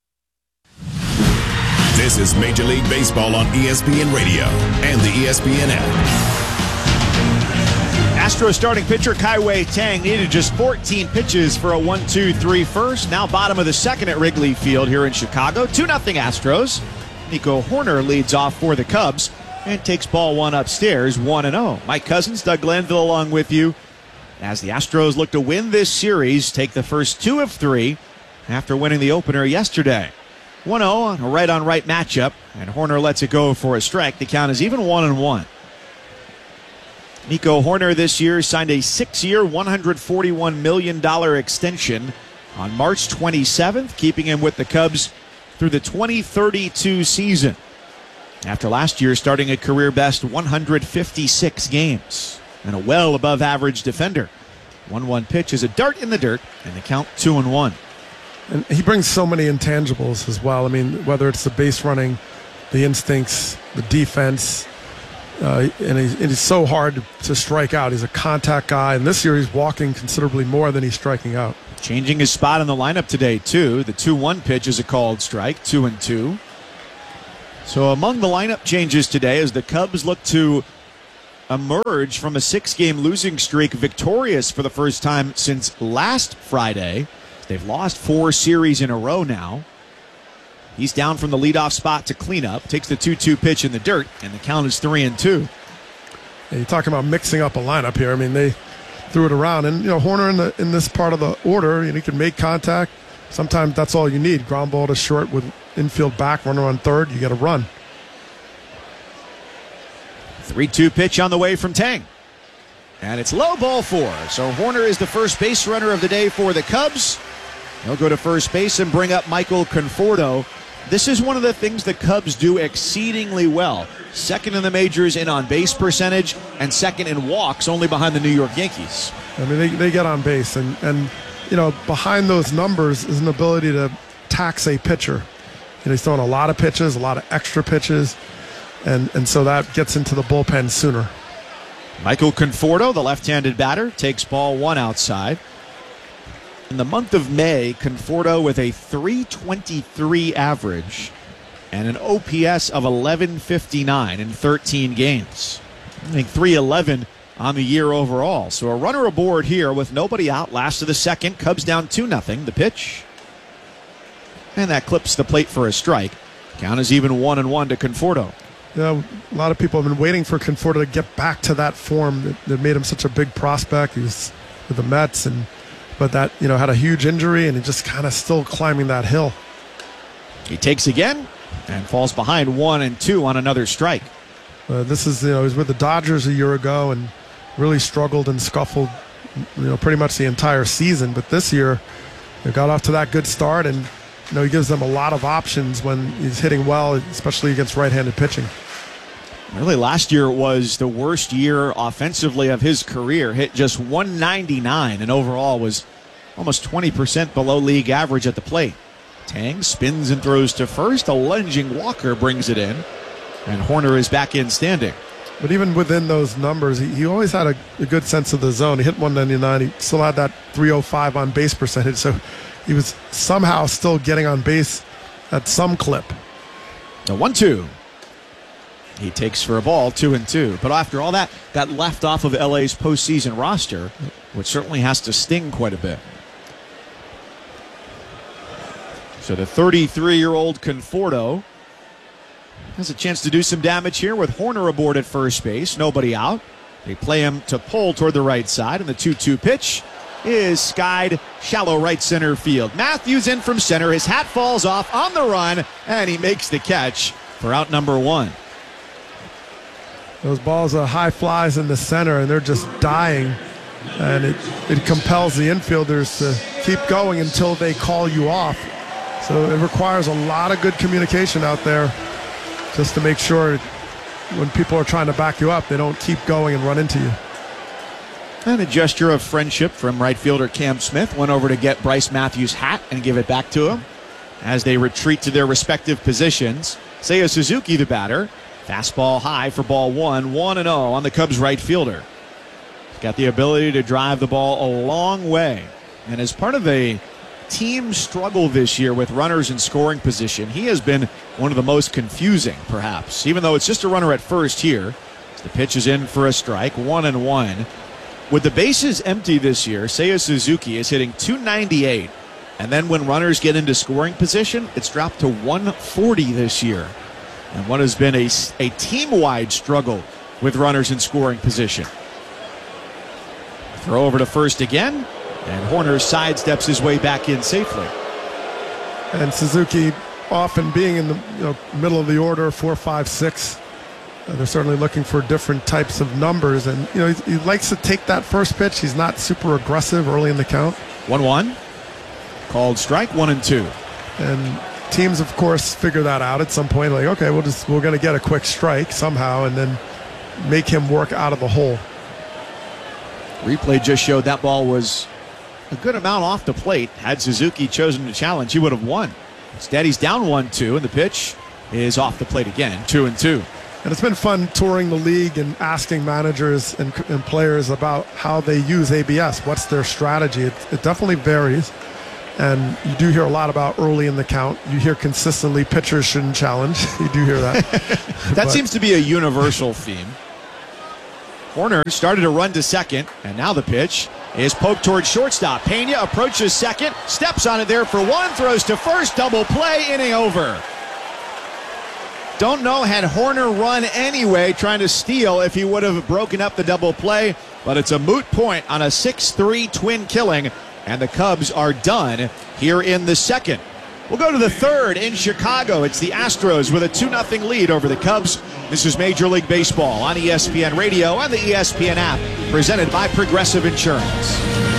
This is Major League Baseball on ESPN Radio and the ESPN app. Astros starting pitcher Kai-Wei Tang needed just 14 pitches for a 1-2-3 first. Now bottom of the second at Wrigley Field here in Chicago. 2-0 Astros. Nico Horner leads off for the Cubs and takes ball 1 upstairs, 1-0. Mike Cousins, Doug Glanville along with you as the Astros look to win this series, take the first 2 of 3 after winning the opener yesterday. 1-0 on a right-on-right matchup, and Hoerner lets it go for a strike. The count is even 1-1. Nico Hoerner this year signed a 6-year, $141 million extension on March 27th, keeping him with the Cubs through the 2032 season. After last year starting a career-best 156 games and a well above average defender. 1-1 pitch is a dart in the dirt, and the count 2-1. And he brings so many intangibles as well. I mean, whether it's the base running, the instincts, the defense, and he's so hard to strike out. He's a contact guy, and this year he's walking considerably more than he's striking out. Changing his spot in the lineup today, too. The 2-1 pitch is a called strike, 2-2. So among the lineup changes today as the Cubs look to emerge from a 6-game losing streak victorious for the first time since last Friday. They've lost 4 series in a row now. He's down from the leadoff spot to clean up, takes the 2-2 pitch in the dirt, and the count is 3-2. Yeah, you're talking about mixing up a lineup here. I mean, they threw it around, and Hoerner in this part of the order, he can make contact. Sometimes that's all you need. Ground ball to short with infield back, runner on third, you get a run. 3-2 pitch on the way from Tang. And it's low, ball 4. So Hoerner is the first base runner of the day for the Cubs. He'll go to first base and bring up Michael Conforto. This is one of the things the Cubs do exceedingly well. Second in the majors in on-base percentage and second in walks, only behind the New York Yankees. I mean, they get on base. And behind those numbers is an ability to tax a pitcher. He's throwing a lot of pitches, a lot of extra pitches, and so that gets into the bullpen sooner. Michael Conforto, the left-handed batter, takes ball 1 outside. In the month of May, Conforto with a .323 average and an OPS of 1159 in 13 games. I think .311 on the year overall. So a runner aboard here with nobody out. Last of the second. Cubs down 2-0. The pitch. And that clips the plate for a strike. Count is even 1-1 to Conforto. A lot of people have been waiting for Conforto to get back to that form that made him such a big prospect. He was with the Mets, but that had a huge injury, and he just kind of still climbing that hill. He takes again and falls behind 1-2 on another strike. This is he was with the Dodgers a year ago and really struggled and scuffled pretty much the entire season. But this year, they got off to that good start, and he gives them a lot of options when he's hitting well, especially against right-handed pitching. Really, last year was the worst year offensively of his career. Hit just .199 and overall was almost 20% below league average at the plate. Tang spins and throws to first. A lunging Walker brings it in, and Hoerner is back in standing. But even within those numbers, he always had a good sense of the zone. He hit .199. He still had that .305 on base percentage, so he was somehow still getting on base at some clip. The 1-2. He takes for a ball, 2-2. But after all that, got left off of LA's postseason roster, which certainly has to sting quite a bit. So the 33-year-old Conforto has a chance to do some damage here with Hoerner aboard at first base. Nobody out. They play him to pull toward the right side, and the 2-2 pitch is skied shallow right center field. Matthews in from center. His hat falls off on the run, and he makes the catch for out number 1. Those balls are high flies in the center, and they're just dying. And it compels the infielders to keep going until they call you off. So it requires a lot of good communication out there just to make sure when people are trying to back you up, they don't keep going and run into you. And a gesture of friendship from right fielder Cam Smith went over to get Bryce Matthews' hat and give it back to him as they retreat to their respective positions. Seiya Suzuki, the batter. Fastball high for ball 1, 1-0 on the Cubs right fielder. He's got the ability to drive the ball a long way. And as part of a team struggle this year with runners in scoring position, he has been one of the most confusing, perhaps. Even though it's just a runner at first here. The pitch is in for a strike, 1-1. With the bases empty this year, Seiya Suzuki is hitting .298. And then when runners get into scoring position, it's dropped to .140 this year. And what has been a team-wide struggle with runners in scoring position. Throw over to first again, and Horner sidesteps his way back in safely. And Suzuki often being in the middle of the order, 4, 5, 6. They're certainly looking for different types of numbers, and he likes to take that first pitch. He's not super aggressive early in the count. 1-1, called strike, 1-2. And teams, of course, figure that out at some point. Like, okay, we're going to get a quick strike somehow, and then make him work out of the hole. Replay just showed that ball was a good amount off the plate. Had Suzuki chosen to challenge, he would have won. Instead, he's down 1-2, and the pitch is off the plate again, 2-2. And it's been fun touring the league and asking managers and players about how they use ABS. What's their strategy? It definitely varies. And you do hear a lot about early in the count. You hear consistently pitchers shouldn't challenge. You do hear that. That seems to be a universal theme. Horner started to run to second, and now the pitch is poked towards shortstop. Pena approaches second, steps on it there for one, throws to first, double play, inning over. Don't know, had Horner run anyway, trying to steal if he would have broken up the double play, but it's a moot point on a 6-3 twin killing, and the Cubs are done here in the second. We'll go to the third in Chicago. It's the Astros with a 2-0 lead over the Cubs. This is Major League Baseball on ESPN Radio and the ESPN app, presented by Progressive Insurance.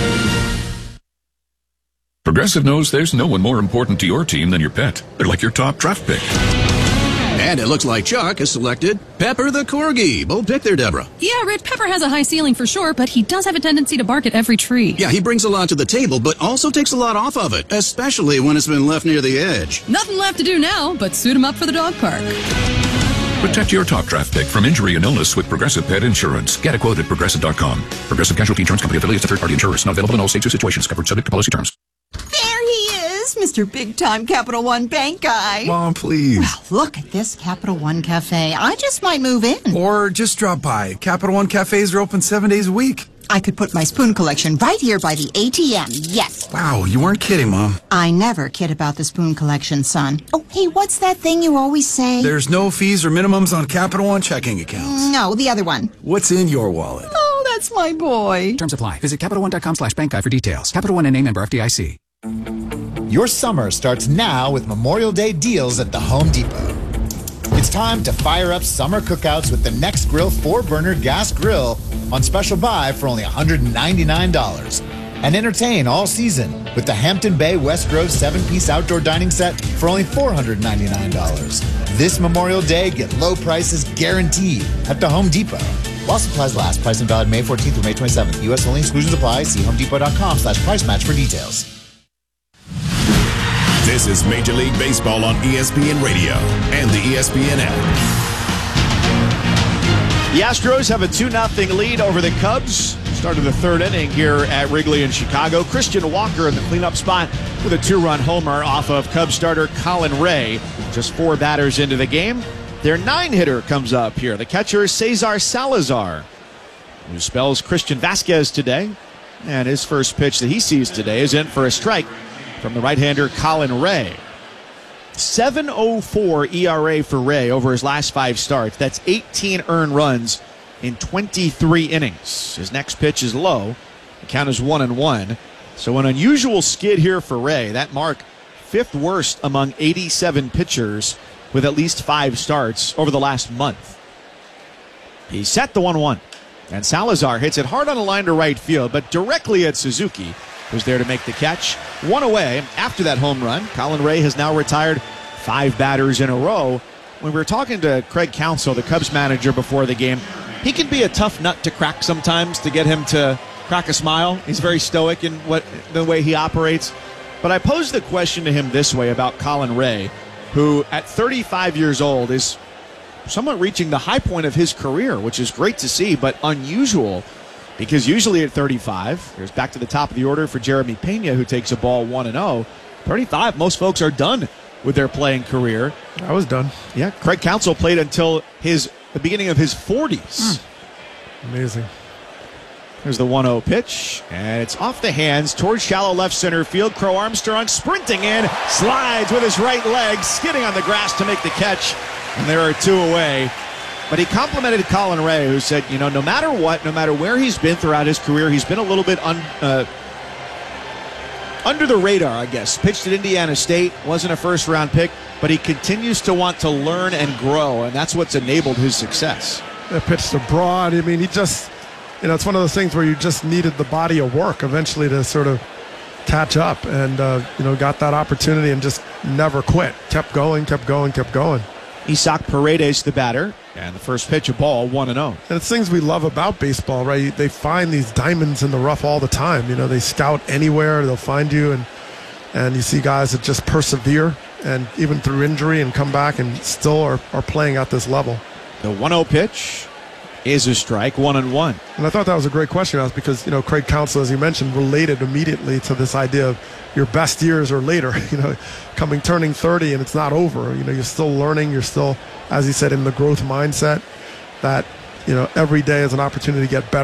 Progressive knows there's no one more important to your team than your pet. They're like your top draft pick. And it looks like Chuck has selected Pepper the Corgi. Bold pick there, Deborah. Yeah, Red Pepper has a high ceiling for sure, but he does have a tendency to bark at every tree. Yeah, he brings a lot to the table, but also takes a lot off of it, especially when it's been left near the edge. Nothing left to do now but suit him up for the dog park. Protect your top draft pick from injury and illness with Progressive Pet Insurance. Get a quote at Progressive.com. Progressive Casualty Insurance Company affiliates and third-party insurers. Not available in all states or situations. Covered subject to policy terms. There he is, Mr. Big Time Capital One Bank guy. Mom, please. Well, look at this Capital One Cafe. I just might move in. Or just drop by. Capital One Cafes are open 7 days a week. I could put my spoon collection right here by the ATM. Yes. Wow, you weren't kidding, Mom. I never kid about the spoon collection, son. Oh, hey, what's that thing you always say? There's no fees or minimums on Capital One checking accounts. No, the other one. What's in your wallet? Oh, that's my boy. Terms apply. Visit CapitalOne.com/bank guide for details. Capital One NA, member FDIC. Your summer starts now with Memorial Day deals at the Home Depot. It's time to fire up summer cookouts with the Nextgrill 4-burner gas grill on special buy for only $199. And entertain all season with the Hampton Bay West Grove 7-piece outdoor dining set for only $499. This Memorial Day, get low prices guaranteed at the Home Depot. While supplies last, price and valid May 14th through May 27th. U.S. only, exclusions apply. See homedepot.com/price match for details. This is Major League Baseball on ESPN Radio and the ESPN app. The Astros have a 2-0 lead over the Cubs. Start of the third inning here at Wrigley in Chicago. Christian Walker in the cleanup spot with a 2-run homer off of Cubs starter Colin Ray. Just 4 batters into the game. Their 9-hitter comes up here. The catcher, Cesar Salazar, who spells Christian Vasquez today. And his first pitch that he sees today is in for a strike from the right-hander Colin Ray. 7.04 ERA for Ray over his last 5 starts. That's 18 earned runs in 23 innings. His next pitch is low. The count is 1-1. So an unusual skid here for Ray. That mark 5th worst among 87 pitchers with at least 5 starts over the last month. He set the 1-1. And Salazar hits it hard on a line to right field, but directly at Suzuki, who's there to make the catch. 1 away after that home run. Colin Ray has now retired 5 batters in a row. When we were talking to Craig Counsell, the Cubs manager, before the game, he can be a tough nut to crack sometimes to get him to crack a smile. He's very stoic in the way he operates. But I posed the question to him this way about Colin Ray, who at 35 years old is somewhat reaching the high point of his career, which is great to see, but unusual. Because usually at 35, here's back to the top of the order for Jeremy Pena, who takes a ball 1-0. 35, most folks are done with their playing career. I was done. Yeah, Craig Counsell played until the beginning of his 40s. Amazing. Here's the 1-0 pitch, and it's off the hands towards shallow left center field. Crow Armstrong sprinting in, slides with his right leg, skidding on the grass to make the catch, and there are 2 away. But he complimented Colin Ray, who said, no matter what, no matter where he's been throughout his career, he's been a little bit under the radar, I guess. Pitched at Indiana State, wasn't a first-round pick, but he continues to want to learn and grow, and that's what's enabled his success. Pitched abroad. I mean, he just, it's one of those things where you just needed the body of work eventually to sort of catch up, and, got that opportunity and just never quit. Kept going. Isaac Paredes, the batter, and the first pitch, a ball, 1-0. And it's things we love about baseball, right? They find these diamonds in the rough all the time. They scout anywhere, they'll find you, and you see guys that just persevere, and even through injury, and come back and still are playing at this level. The 1-0 pitch is a strike, 1-1. And I thought that was a great question, because, Craig Counsell, as you mentioned, related immediately to this idea of your best years are later, turning 30 and it's not over. You're still learning. You're still, as he said, in the growth mindset that, every day is an opportunity to get better.